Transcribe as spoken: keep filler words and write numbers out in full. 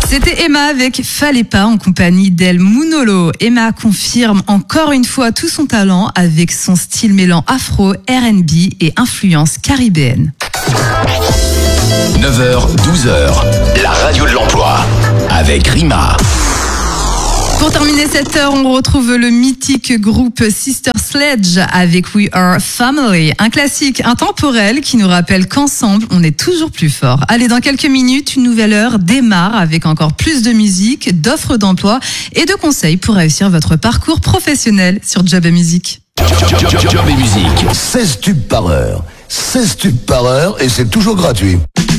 C'était Emma avec Fallait pas en compagnie d'El Munolo. Emma confirme encore une fois tout son talent avec son style mêlant afro, R and B et influence caribéenne. neuf heures douze heures, la radio de l'emploi avec Rima. Pour terminer cette heure, on retrouve le mythique groupe Sister Sledge avec We Are Family, un classique intemporel qui nous rappelle qu'ensemble, on est toujours plus fort. Allez, dans quelques minutes, une nouvelle heure démarre avec encore plus de musique, d'offres d'emploi et de conseils pour réussir votre parcours professionnel sur Job et Musique. Job et Musique. seize tubes par heure. seize tubes par heure et c'est toujours gratuit.